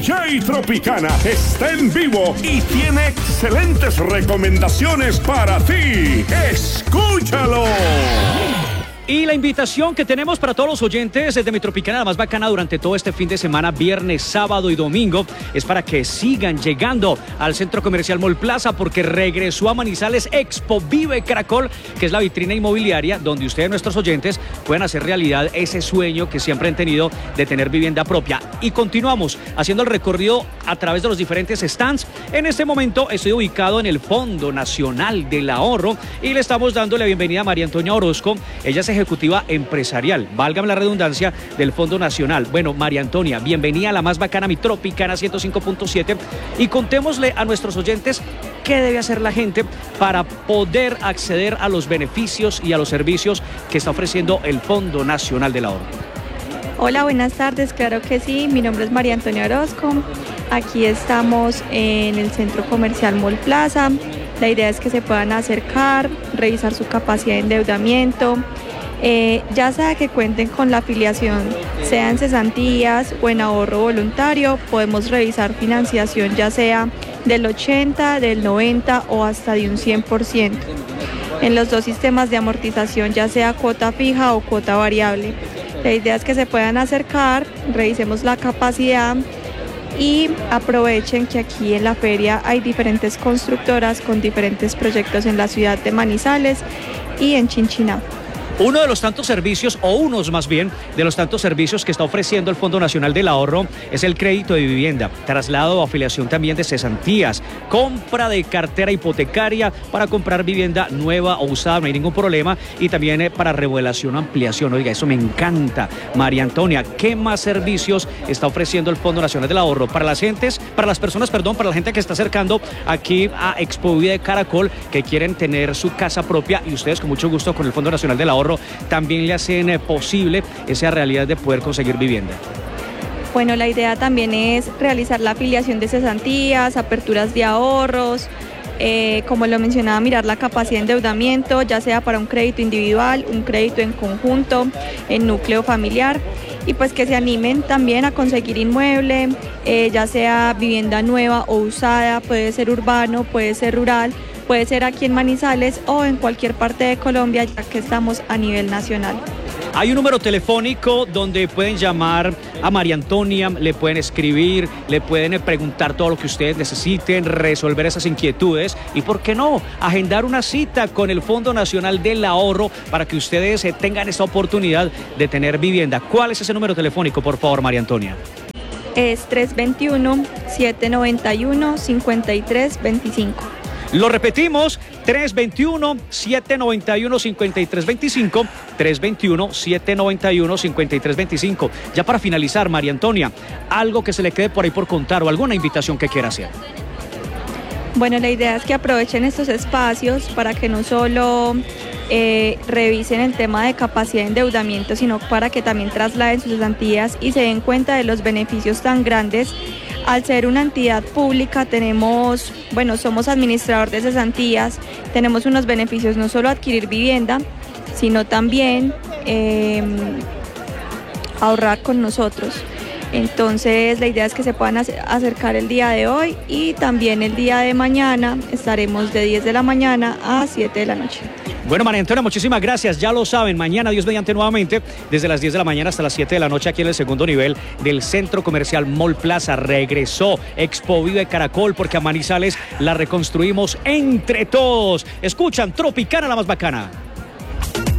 Jay Tropicana está en vivo y tiene excelentes recomendaciones para ti. ¡Escúchalo! Y la invitación que tenemos para todos los oyentes de Mi Tropicana, la más bacana durante todo este fin de semana, viernes, sábado y domingo, es para que sigan llegando al Centro Comercial Mall Plaza, porque regresó a Manizales Expo Vive Caracol, que es la vitrina inmobiliaria donde ustedes, nuestros oyentes, pueden hacer realidad ese sueño que siempre han tenido de tener vivienda propia. Y continuamos haciendo el recorrido a través de los diferentes stands. En este momento estoy ubicado en el Fondo Nacional del Ahorro y le estamos dando la bienvenida a María Antonia Orozco. Ella es ejecutiva empresarial, válgame la redundancia, del Fondo Nacional. Bueno, María Antonia, bienvenida a la más bacana, Mi Tropicana 105.7, y contémosle a nuestros oyentes qué debe hacer la gente para poder acceder a los beneficios y a los servicios que está ofreciendo el Fondo Nacional del Ahorro. Hola, buenas tardes, claro que sí, mi nombre es María Antonia Orozco, aquí estamos en el Centro Comercial Mall Plaza. La idea es que se puedan acercar, revisar su capacidad de endeudamiento, ya sea que cuenten con la afiliación, sea en cesantías o en ahorro voluntario. Podemos revisar financiación ya sea del 80, del 90 o hasta de un 100%. En los dos sistemas de amortización, ya sea cuota fija o cuota variable. La idea es que se puedan acercar, revisemos la capacidad y aprovechen que aquí en la feria hay diferentes constructoras con diferentes proyectos en la ciudad de Manizales y en Chinchiná. Uno de los tantos servicios, o unos más bien, de los tantos servicios que está ofreciendo el Fondo Nacional del Ahorro es el crédito de vivienda, traslado o afiliación también de cesantías, compra de cartera hipotecaria para comprar vivienda nueva o usada, no hay ningún problema, y también para remodelación o ampliación. Oiga, eso me encanta. María Antonia, ¿qué más servicios está ofreciendo el Fondo Nacional del Ahorro para la gente que está acercando aquí a Expo Vive Caracol, que quieren tener su casa propia, y ustedes con mucho gusto con el Fondo Nacional del Ahorro también le hacen posible esa realidad de poder conseguir vivienda? Bueno, la idea también es realizar la afiliación de cesantías, aperturas de ahorros, como lo mencionaba, mirar la capacidad de endeudamiento, ya sea para un crédito individual, un crédito en conjunto, en núcleo familiar, y pues que se animen también a conseguir inmueble, ya sea vivienda nueva o usada, puede ser urbano, puede ser rural, puede ser aquí en Manizales o en cualquier parte de Colombia, ya que estamos a nivel nacional. Hay un número telefónico donde pueden llamar a María Antonia, le pueden escribir, le pueden preguntar todo lo que ustedes necesiten, resolver esas inquietudes y, ¿por qué no?, agendar una cita con el Fondo Nacional del Ahorro para que ustedes tengan esta oportunidad de tener vivienda. ¿Cuál es ese número telefónico, por favor, María Antonia? Es 321-791-5325. Lo repetimos, 321-791-5325, 321-791-5325. Ya para finalizar, María Antonia, algo que se le quede por ahí por contar o alguna invitación que quiera hacer. Bueno, la idea es que aprovechen estos espacios para que no solo revisen el tema de capacidad de endeudamiento, sino para que también trasladen sus cesantías y se den cuenta de los beneficios tan grandes. Al ser una entidad pública somos administrador de cesantías, tenemos unos beneficios, no solo adquirir vivienda, sino también ahorrar con nosotros. Entonces la idea es que se puedan acercar el día de hoy y también el día de mañana. Estaremos de 10 de la mañana a 7 de la noche. Bueno, María Antonia, muchísimas gracias. Ya lo saben, mañana, Dios mediante, nuevamente, desde las 10 de la mañana hasta las 7 de la noche, aquí en el segundo nivel del Centro Comercial Mall Plaza. Regresó Expo Vive Caracol, porque a Manizales la reconstruimos entre todos. Escuchan Tropicana, la más bacana.